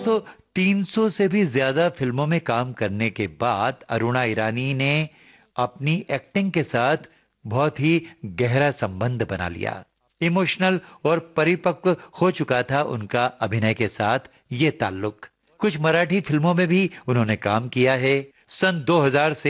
तो 300 से भी ज्यादा फिल्मों में काम करने के बाद अरुणा ईरानी ने अपनी एक्टिंग के साथ बहुत ही गहरा संबंध बना लिया। इमोशनल और परिपक्व हो चुका था उनका अभिनय के साथ ये ताल्लुक। कुछ मराठी फिल्मों में भी उन्होंने काम किया है। सन 2000 से